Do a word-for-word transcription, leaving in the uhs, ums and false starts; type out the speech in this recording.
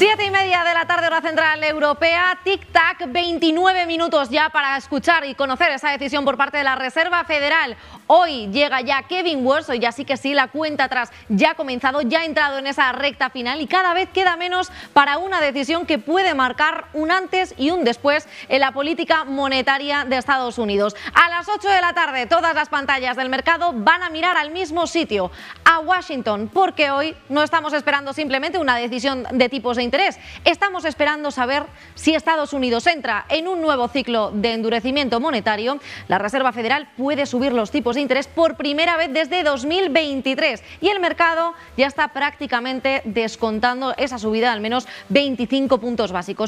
Siete y media de la tarde, hora central europea, tic-tac, veintinueve minutos ya para escuchar y conocer esa decisión por parte de la Reserva Federal. Hoy llega ya Kevin Warsh, hoy ya sí que sí, la cuenta atrás ya ha comenzado, ya ha entrado en esa recta final y cada vez queda menos para una decisión que puede marcar un antes y un después en la política monetaria de Estados Unidos. A las ocho de la tarde, todas las pantallas del mercado van a mirar al mismo sitio, a Washington, porque hoy no estamos esperando simplemente una decisión de tipos de interés, estamos esperando saber si Estados Unidos entra en un nuevo ciclo de endurecimiento monetario. La Reserva Federal puede subir los tipos de interés por primera vez desde dos mil veintitrés y el mercado ya está prácticamente descontando esa subida de al menos veinticinco puntos básicos.